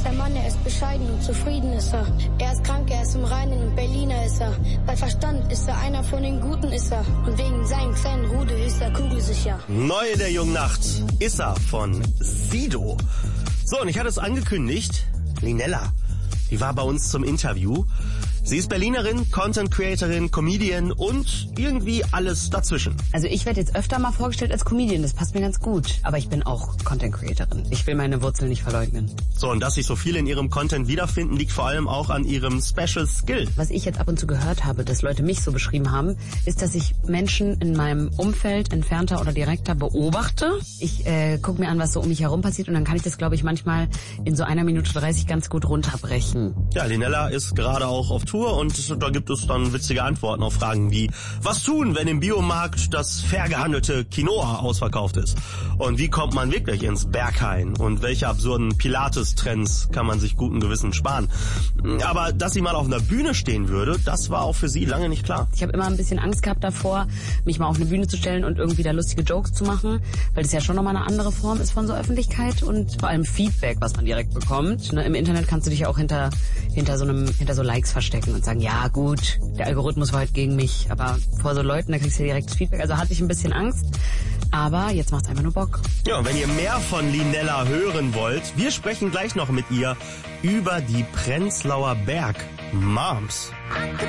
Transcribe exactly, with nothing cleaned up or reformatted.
ein Mann, er ist bescheiden und zufrieden ist er. Er ist krank, er ist im Reinen und Berliner ist er. Bei Verstand ist er einer von den Guten ist er. Und wegen seinen kleinen Rude ist er kugelsicher. Neu der jungen Nacht, Issa von Sido. So, und ich hatte es angekündigt, Linella, die war bei uns zum Interview. Sie ist Berlinerin, Content Creatorin, Comedian und irgendwie alles dazwischen. Also ich werde jetzt öfter mal vorgestellt als Comedian, das passt mir ganz gut. Aber ich bin auch Content Creatorin. Ich will meine Wurzeln nicht verleugnen. So, und dass sich so viele in ihrem Content wiederfinden, liegt vor allem auch an ihrem Special Skill. Was ich jetzt ab und zu gehört habe, dass Leute mich so beschrieben haben, ist, dass ich Menschen in meinem Umfeld, entfernter oder direkter, beobachte. Ich äh, gucke mir an, was so um mich herum passiert und dann kann ich das, glaube ich, manchmal in so einer Minute dreißig ganz gut runterbrechen. Ja, Linella ist gerade auch auf Tour und da gibt es dann witzige Antworten auf Fragen wie: Was tun, wenn im Biomarkt das fair gehandelte Quinoa ausverkauft ist? Und wie kommt man wirklich ins Berghain? Und welche absurden Pilates-Trends kann man sich guten Gewissens sparen? Aber dass sie mal auf einer Bühne stehen würde, das war auch für sie lange nicht klar. Ich habe immer ein bisschen Angst gehabt davor, mich mal auf eine Bühne zu stellen und irgendwie da lustige Jokes zu machen, weil das ja schon nochmal eine andere Form ist von so Öffentlichkeit und vor allem Feedback, was man direkt bekommt. Ne, im Internet kannst du dich ja auch hinter hinter so einem hinter so Likes verstecken und sagen, ja gut, der Algorithmus war halt gegen mich, aber vor so Leuten, da kriegst du ja direktes Feedback. Also hatte ich ein bisschen Angst, aber jetzt macht's einfach nur Bock. Ja, und wenn ihr mehr von Linella hören wollt, wir sprechen gleich noch mit ihr über die Prenzlauer Berg Moms.